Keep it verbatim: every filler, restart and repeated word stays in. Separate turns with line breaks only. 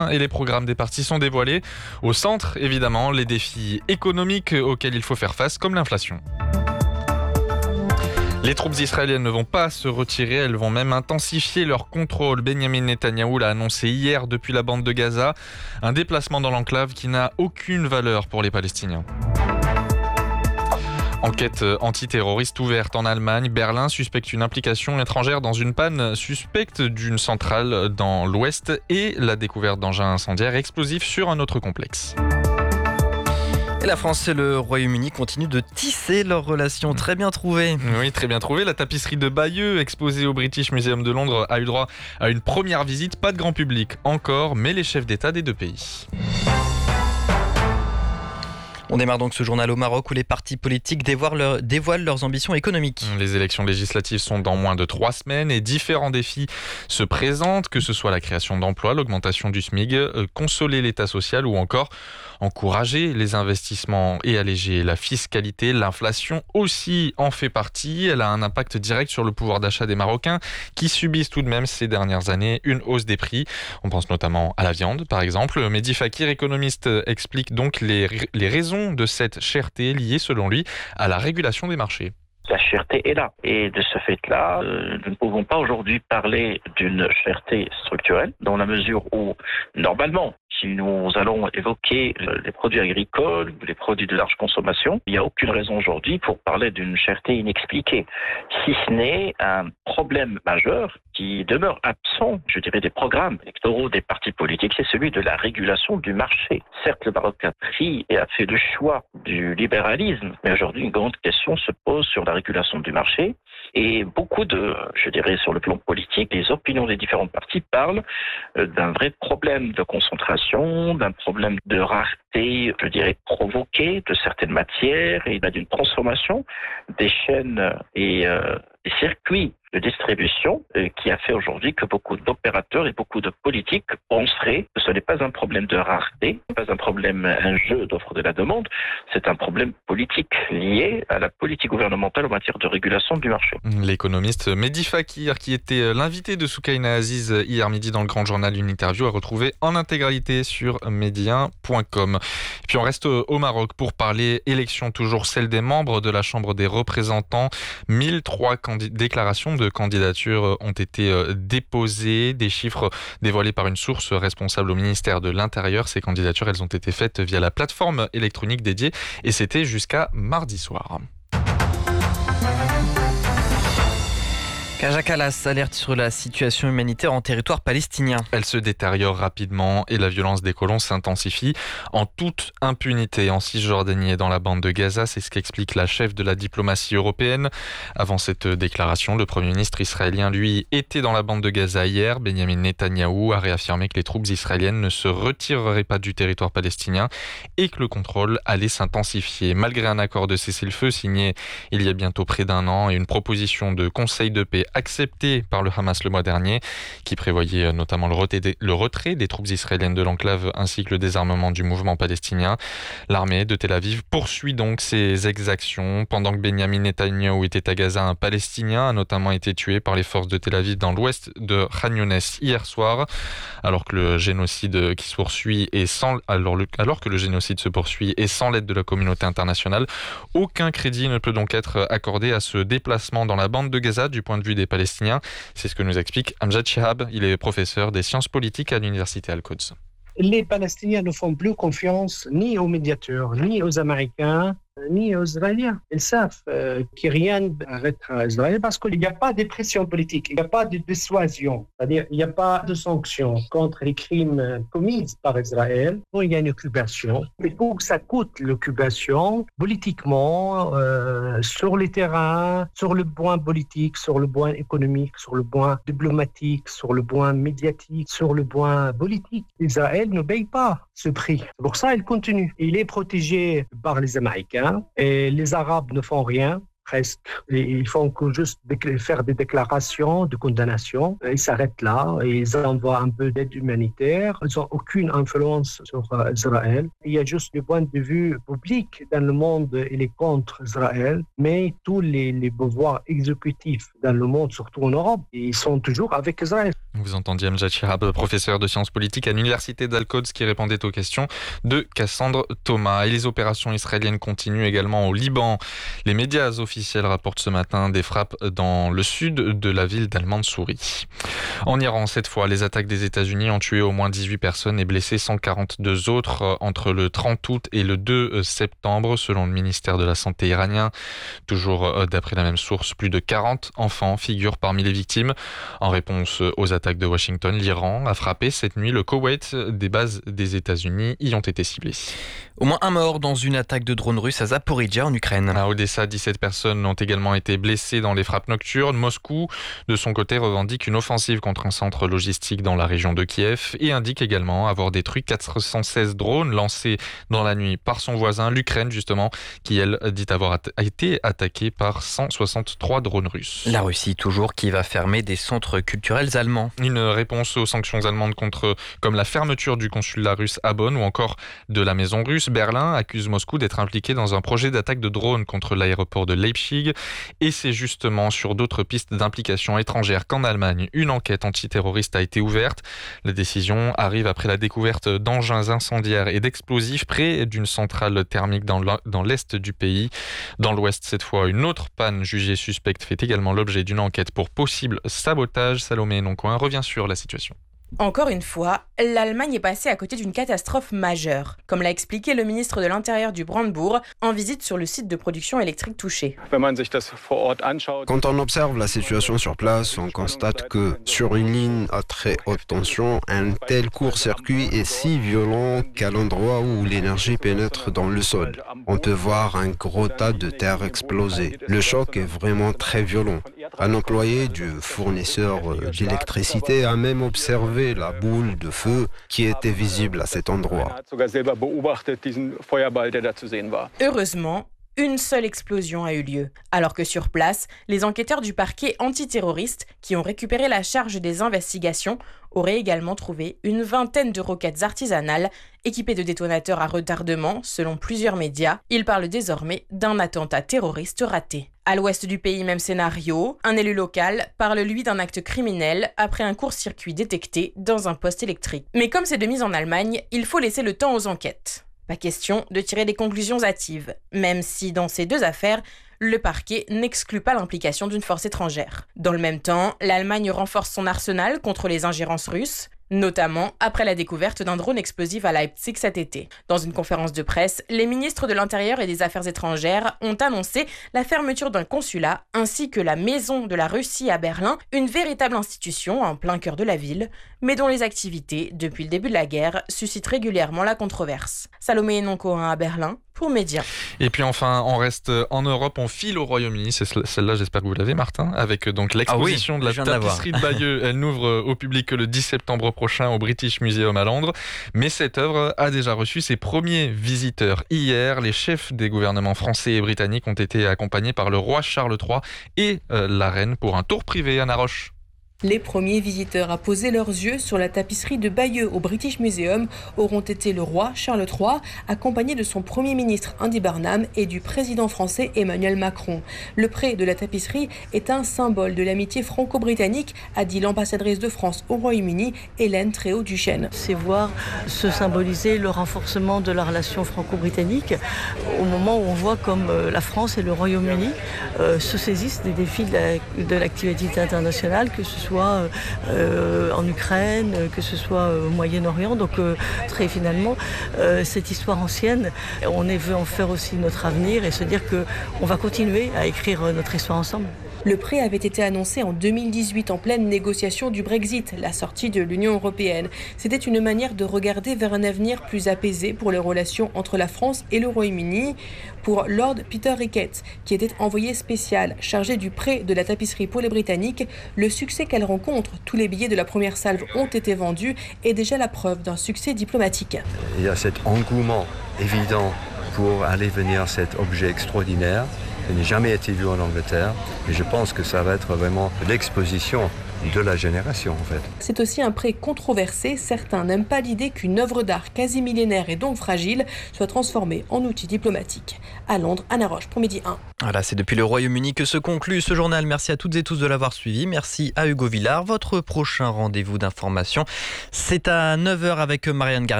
Et les programmes des partis sont dévoilés. Au centre, évidemment, les défis économiques auxquels il faut faire face, comme l'inflation. Les troupes israéliennes ne vont pas se retirer, elles vont même intensifier leur contrôle. Benjamin Netanyahou l'a annoncé hier depuis la bande de Gaza, un déplacement dans l'enclave qui n'a aucune valeur pour les Palestiniens. Enquête antiterroriste ouverte en Allemagne. Berlin suspecte une implication étrangère dans une panne suspecte d'une centrale dans l'ouest et la découverte d'engins incendiaires explosifs sur un autre complexe.
Et la France et le Royaume-Uni continuent de tisser leurs relations. Très bien trouvées.
Oui, très bien trouvé. La tapisserie de Bayeux, exposée au British Museum de Londres, a eu droit à une première visite. Pas de grand public encore, mais les chefs d'État des deux pays.
On démarre donc ce journal au Maroc où les partis politiques dévoilent, leur, dévoilent leurs ambitions économiques.
Les élections législatives sont dans moins de trois semaines et différents défis se présentent, que ce soit la création d'emplois, l'augmentation du SMIC, consoler l'État social ou encore encourager les investissements et alléger la fiscalité. L'inflation aussi en fait partie. Elle a un impact direct sur le pouvoir d'achat des Marocains qui subissent tout de même ces dernières années une hausse des prix. On pense notamment à la viande par exemple. Mehdi Fakir, économiste, explique donc les, les raisons de cette cherté liée, selon lui, à la régulation des marchés.
La cherté est là. Et de ce fait-là, euh, nous ne pouvons pas aujourd'hui parler d'une cherté structurelle, dans la mesure où, normalement, si nous allons évoquer les produits agricoles ou les produits de large consommation, il n'y a aucune raison aujourd'hui pour parler d'une cherté inexpliquée, si ce n'est un problème majeur qui demeure absent, je dirais, des programmes électoraux des partis politiques, c'est celui de la régulation du marché. Certes, le Maroc a pris et a fait le choix du libéralisme, mais aujourd'hui, une grande question se pose sur la régulation du marché. Et beaucoup de, je dirais, sur le plan politique, les opinions des différents partis parlent d'un vrai problème de concentration, d'un problème de rareté, je dirais, provoquée de certaines matières et d'une transformation des chaînes et euh, des circuits de distribution euh, qui a fait aujourd'hui que beaucoup d'opérateurs et beaucoup de politiques penseraient que ce n'est pas un problème de rareté, pas un problème, un jeu d'offre de la demande, c'est un problème politique lié à la politique gouvernementale en matière de régulation du marché.
L'économiste Mehdi Fakir, qui était l'invité de Soukaina Aziz hier midi dans le Grand Journal, une interview à retrouver en intégralité sur médien point com. Et puis on reste au Maroc pour parler élection, toujours celle des membres de la Chambre des représentants. mille trois candid- déclarations de candidature ont été déposées, des chiffres dévoilés par une source responsable au ministère de l'Intérieur. Ces candidatures, elles ont été faites via la plateforme électronique dédiée et c'était jusqu'à mardi soir.
Kaja Kallas alerte sur la situation humanitaire en territoire palestinien.
Elle se détériore rapidement et la violence des colons s'intensifie en toute impunité en Cisjordanie et dans la bande de Gaza. C'est ce qu'explique la chef de la diplomatie européenne. Avant cette déclaration, le Premier ministre israélien, lui, était dans la bande de Gaza hier. Benjamin Netanyahou a réaffirmé que les troupes israéliennes ne se retireraient pas du territoire palestinien et que le contrôle allait s'intensifier. Malgré un accord de cessez-le-feu signé il y a bientôt près d'un an et une proposition de conseil de paix accepté par le Hamas le mois dernier, qui prévoyait notamment le retrait, des, le retrait des troupes israéliennes de l'enclave ainsi que le désarmement du mouvement palestinien. L'armée de Tel Aviv poursuit donc ses exactions. Pendant que Benjamin Netanyahou était à Gaza, un Palestinien a notamment été tué par les forces de Tel Aviv dans l'ouest de Khan Younes hier soir. Alors que le génocide qui se poursuit et sans, alors, le, alors que le génocide se poursuit et sans l'aide de la communauté internationale, aucun crédit ne peut donc être accordé à ce déplacement dans la bande de Gaza du point de vue des Palestiniens. C'est ce que nous explique Amjad Chihab. Il est professeur des sciences politiques à l'université Al-Quds.
Les Palestiniens ne font plus confiance ni aux médiateurs, ni aux Américains, ni aux Israéliens. Ils savent euh, que rien n'arrêtera Israël parce qu'il n'y a pas de pression politique, il n'y a pas de dissuasion, c'est-à-dire il n'y a pas de sanctions contre les crimes commis par Israël. Bon, il y a une occupation. Il faut que ça coûte l'occupation politiquement, euh, sur les terrains, sur le point politique, sur le point économique, sur le point diplomatique, sur le point médiatique, sur le point politique. Israël ne paye pas ce prix. C'est pour ça qu'il continue. Il est protégé par les Américains et les Arabes ne font rien. presque. Et ils font que juste faire des déclarations de condamnation. Ils s'arrêtent là, et ils envoient un peu d'aide humanitaire. Ils n'ont aucune influence sur euh, Israël. Il y a juste du point de vue public dans le monde, il est contre Israël, mais tous les, les pouvoirs exécutifs dans le monde, surtout en Europe, ils sont toujours avec Israël.
Vous entendiez Amjad Chihab, professeur de sciences politiques à l'université d'Al-Quds, qui répondait aux questions de Cassandre Thomas. Et les opérations israéliennes continuent également au Liban. Les médias officiels rapportent ce matin des frappes dans le sud de la ville d'Al-Mansouri. En Iran, cette fois, les attaques des États-Unis ont tué au moins dix-huit personnes et blessé cent quarante-deux autres entre le trente août et le deux septembre, selon le ministère de la Santé iranien. Toujours d'après la même source, plus de quarante enfants figurent parmi les victimes. En réponse aux attaques de Washington, l'Iran a frappé cette nuit le Koweït. Des bases des États-Unis y ont été ciblées.
Au moins un mort dans une attaque de drone russe à Zaporizhzhia en Ukraine.
À Odessa, dix-sept personnes ont également été blessées dans les frappes nocturnes. Moscou, de son côté, revendique une offensive contre un centre logistique dans la région de Kiev et indique également avoir détruit quatre cent seize drones lancés dans la nuit par son voisin, l'Ukraine justement, qui elle dit avoir été attaquée par cent soixante-trois drones russes.
La Russie toujours qui va fermer des centres culturels allemands.
Une réponse aux sanctions allemandes contre, comme la fermeture du consulat russe à Bonn ou encore de la maison russe. Berlin accuse Moscou d'être impliqué dans un projet d'attaque de drones contre l'aéroport de Leipzig. Et c'est justement sur d'autres pistes d'implication étrangère qu'en Allemagne, une enquête antiterroriste a été ouverte. La décision arrive après la découverte d'engins incendiaires et d'explosifs près d'une centrale thermique dans l'est du pays. Dans l'ouest, cette fois, une autre panne jugée suspecte fait également l'objet d'une enquête pour possible sabotage. Salomé Noncoin revient sur la situation.
Encore une fois, l'Allemagne est passée à côté d'une catastrophe majeure, comme l'a expliqué le ministre de l'Intérieur du Brandebourg en visite sur le site de production électrique touché.
Quand on observe la situation sur place, on constate que sur une ligne à très haute tension, un tel court-circuit est si violent qu'à l'endroit où l'énergie pénètre dans le sol, on peut voir un gros tas de terre exploser. Le choc est vraiment très violent. Un employé du fournisseur d'électricité a même observé la boule de feu qui était visible à cet endroit.
Heureusement, une seule explosion a eu lieu, alors que sur place, les enquêteurs du parquet antiterroriste qui ont récupéré la charge des investigations auraient également trouvé une vingtaine de roquettes artisanales équipées de détonateurs à retardement, selon plusieurs médias. Ils parlent désormais d'un attentat terroriste raté. À l'ouest du pays, même scénario. Un élu local parle lui d'un acte criminel après un court-circuit détecté dans un poste électrique. Mais comme c'est de mise en Allemagne, il faut laisser le temps aux enquêtes. Pas question de tirer des conclusions hâtives, même si dans ces deux affaires, le parquet n'exclut pas l'implication d'une force étrangère. Dans le même temps, l'Allemagne renforce son arsenal contre les ingérences russes, notamment après la découverte d'un drone explosif à Leipzig cet été. Dans une conférence de presse, les ministres de l'Intérieur et des Affaires étrangères ont annoncé la fermeture d'un consulat ainsi que la Maison de la Russie à Berlin, une véritable institution en plein cœur de la ville, mais dont les activités, depuis le début de la guerre, suscitent régulièrement la controverse. Salomé Noncoin à Berlin, pour Média.
Et puis enfin, on reste en Europe, on file au Royaume-Uni, c'est celle-là, j'espère que vous l'avez, Martin, avec donc l'exposition ah oui, de la tapisserie de, de Bayeux. Elle n'ouvre au public que le dix septembre prochain au British Museum à Londres, mais cette œuvre a déjà reçu ses premiers visiteurs hier. Les chefs des gouvernements français et britanniques ont été accompagnés par le roi Charles trois et euh, la reine pour un tour privé à Naroche.
Les premiers visiteurs à poser leurs yeux sur la tapisserie de Bayeux au British Museum auront été le roi Charles trois, accompagné de son premier ministre Andy Burnham et du président français Emmanuel Macron. Le prêt de la tapisserie est un symbole de l'amitié franco-britannique, a dit l'ambassadrice de France au Royaume-Uni, Hélène Tréau-Duchesne.
C'est voir se symboliser le renforcement de la relation franco-britannique au moment où on voit comme la France et le Royaume-Uni euh, se saisissent des défis de, la, de l'activité internationale, que ce soit soit euh, en Ukraine, que ce soit au Moyen-Orient. Donc euh, très finalement, euh, cette histoire ancienne, on veut en faire aussi notre avenir et se dire qu'on va continuer à écrire notre histoire ensemble.
Le prêt avait été annoncé en deux mille dix-huit en pleine négociation du Brexit, la sortie de l'Union européenne. C'était une manière de regarder vers un avenir plus apaisé pour les relations entre la France et le Royaume-Uni. Pour Lord Peter Ricketts, qui était envoyé spécial chargé du prêt de la tapisserie pour les Britanniques, le succès qu'elle rencontre, tous les billets de la première salve ont été vendus, est déjà la preuve d'un succès diplomatique.
Il y a cet engouement évident pour aller venir cet objet extraordinaire Ça n'a jamais été vu en Angleterre. Et je pense que ça va être vraiment l'exposition de la génération en fait.
C'est aussi un prêt controversé. Certains n'aiment pas l'idée qu'une œuvre d'art quasi millénaire et donc fragile soit transformée en outil diplomatique. À Londres, Anna Roche pour Midi un.
Voilà, c'est depuis le Royaume-Uni que se conclut ce journal. Merci à toutes et tous de l'avoir suivi. Merci à Hugo Villard. Votre prochain rendez-vous d'information, c'est à neuf heures avec Marianne Garnier.